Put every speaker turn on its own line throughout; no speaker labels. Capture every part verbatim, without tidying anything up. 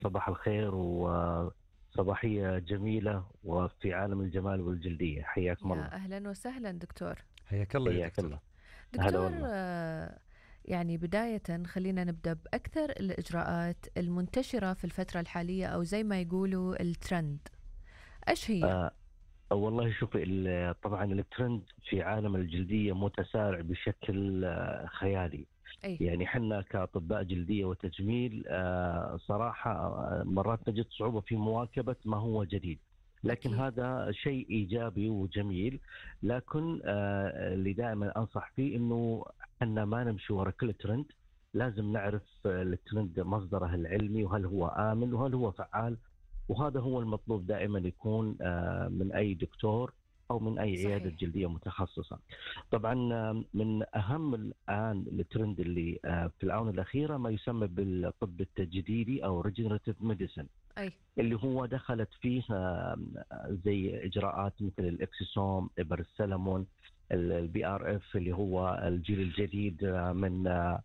صباح الخير وصباحية جميلة وفي عالم الجمال والجلدية. حياكم الله.
يا أهلا وسهلا دكتور.
حياك الله يا
حياك
دكتور.
الله. هلا
دكتور،
والله.
آه، يعني بداية خلينا نبدأ بأكثر الإجراءات المنتشرة في الفترة الحالية، أو زي ما يقولوا الترند، إيش هي؟
آه والله شوفي، ال- طبعا الترند في عالم الجلدية متسارع بشكل آه خيالي.
أي.
يعني حنا كأطباء جلدية وتجميل آه صراحة آه مرات نجد صعوبة في مواكبة ما هو جديد، لكن
أكيد.
هذا شيء إيجابي وجميل. لكن آه اللي دائما أنصح فيه إنه حنا ما نمشي ورا كل ترند، لازم نعرف آه، الترند مصدره العلمي، وهل هو آمن وهل هو فعال. وهذا هو المطلوب دائما يكون آه، من أي دكتور أو من أي عيادة
صحيح.
جلدية متخصصة. طبعا آه، من أهم الآن الترند اللي آه، في الآونة الأخيرة ما يسمى بالطب التجديدي أو regenerative medicine،
أي.
اللي هو دخلت فيه آه، زي إجراءات مثل الإكسسوم، إبر السلمون، البي ار اف اللي هو الجيل الجديد آه، من آه،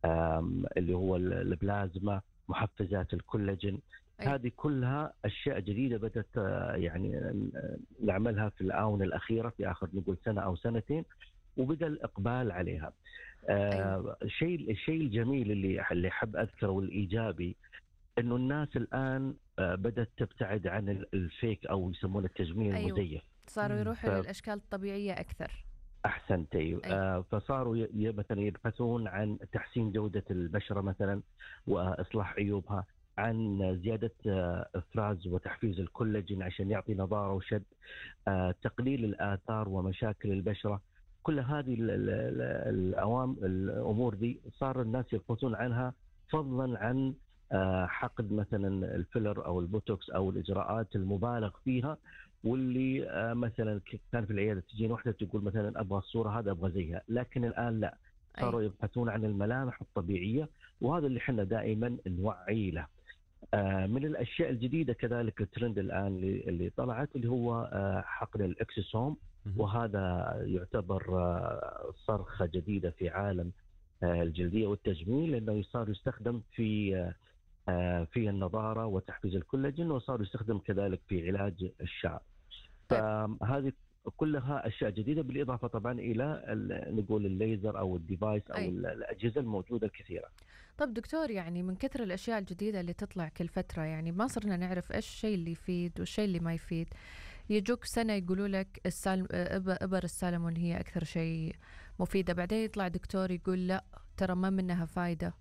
آم، اللي هو ال- البلازما، محفزات الكولاجين.
أي.
هذه كلها أشياء جديدة بدأت آه، يعني آه، نعملها في الآونة الأخيرة، في آخر نقول سنة أو سنتين، وبدأ الإقبال عليها.
أيوة.
آه، الشيء الشيء الجميل اللي اللي حب أذكره والإيجابي إنه الناس الآن آه، بدأت تبتعد عن ال- الفيك أو يسمونه التجميل
أيوة،
المزيف.
صاروا يروحوا للأشكال الطبيعية أكثر.
أحسنتي.
أي.
آه، فصاروا ي- ي- مثلا يبحثون عن تحسين جودة البشرة مثلا وإصلاح عيوبها، عن زيادة آه، إفراز وتحفيز الكولاجين عشان يعطي نضارة وشد، آه، تقليل الآثار ومشاكل البشرة. كل هذه ال- ال- ال- الأوام الأمور دي صار الناس يبحثون عنها، فضلا عن آه، حقد مثلا الفيلر أو البوتوكس أو الإجراءات المبالغ فيها، واللي آه، مثلا ك- كان في العياده تجينا واحده تقول مثلا ابغى الصوره هذا ابغى زيها، لكن الان لا، صاروا
أي.
يبحثون عن الملامح الطبيعيه، وهذا اللي احنا دائما نوعي له. آه، من الاشياء الجديده كذلك الترند الان اللي اللي طلعت اللي هو آه، حقن الاكسسوم،
مهم.
وهذا يعتبر آه، صرخه جديده في عالم آه، الجلديه والتجميل، لانه صار يستخدم في آه، آه، في النضاره وتحفيز الكولاجين، وصار يستخدم كذلك في علاج الشعر.
طيب.
فهذه كلها اشياء جديده، بالاضافه طبعا الى ال- نقول الليزر او الديفايس او
أي.
ال- الاجهزه الموجوده الكثيره.
طب دكتور، يعني من كثر الأشياء الجديدة اللي تطلع كل فترة، يعني ما صرنا نعرف إيش الشيء اللي يفيد والشيء اللي ما يفيد. يجوك سنة يقولوا لك السالم إب- إبر السالمون هي أكثر شيء مفيدة، بعدين يطلع دكتور يقول لا ترى ما منها فايدة.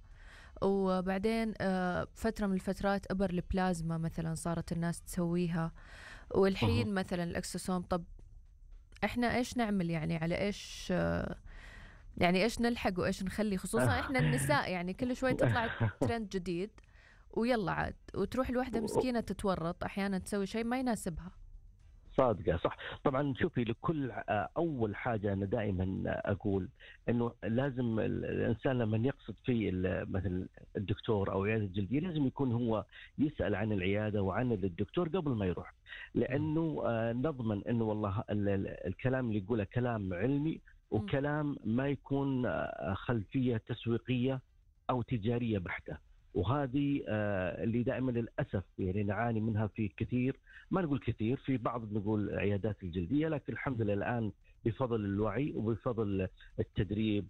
وبعدين آه، فترة من الفترات إبر البلازما مثلا صارت الناس تسويها،
مه.
والحين مثلا الأكسسوم. طب إحنا إيش نعمل؟ يعني على إيش آه، يعني إيش نلحق وإيش نخلي، خصوصا إحنا النساء، يعني كل شوي تطلع ترند جديد ويلا عاد، وتروح الواحدة مسكينة تتورط أحيانا تسوي شيء ما يناسبها.
صادقة صح. طبعا شوفي، لكل آه، أول حاجة أنا دائما أقول أنه لازم ال- الإنسان لما يقصد في ال- مثل الدكتور أو عيادة الجلدية لازم يكون هو يسأل عن العيادة وعن الدكتور قبل ما يروح،
مم.
لأنه آه، نضمن أنه والله ال- ال- الكلام اللي يقوله كلام علمي،
مم.
وكلام ما يكون آه، خلفية تسويقية أو تجارية بحتة. وهذه آه، اللي دائما للأسف يعني نعاني منها في كثير، ما نقول كثير، في بعض نقول عيادات الجلدية، لكن الحمد
مم.
لله الآن بفضل الوعي وبفضل التدريب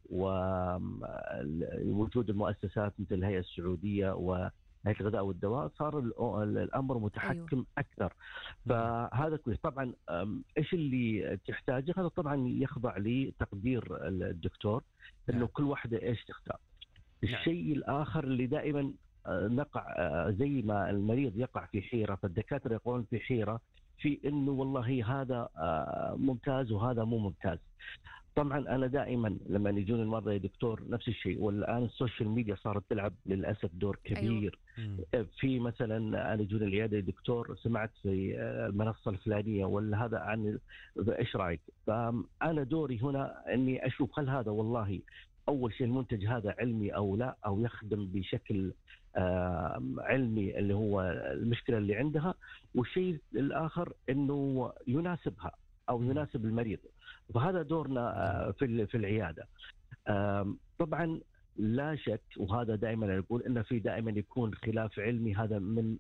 ووجود المؤسسات مثل الهيئة السعودية وهيئة الغذاء والدواء، صار الأ- الأمر
أيوه.
متحكم أكثر.
مم.
فهذا كويس. طبعا أم، إيش اللي تحتاجه هذا طبعا يخضع لتقدير الدكتور، إنه
نعم.
كل واحدة إيش تختار.
نعم.
الشيء الآخر اللي دائما آه، نقع آه، زي ما المريض يقع في حيرة، فالدكاترة يقعون في حيرة في إنه والله هذا آه، ممتاز وهذا مو ممتاز. طبعا أنا دائما لما يجون المرضى يا دكتور نفس الشيء، والآن السوشيال ميديا صارت تلعب للأسف دور
أيوه.
كبير.
مم.
في مثلا انا يجون العياده يا دكتور سمعت في المنصه الفلانيه ولا هذا عن ايش رايك؟ فانا دوري هنا اني اشوف هل هذا والله اول شيء المنتج هذا علمي او لا، او يخدم بشكل آه، علمي اللي هو المشكله اللي عندها، والشيء الاخر انه يناسبها او
مم.
يناسب المريض. فهذا دورنا
جميل.
آه، في في العياده. آم، طبعا لا شك، وهذا دائما أقول إنه في دائما يكون خلاف علمي، هذا من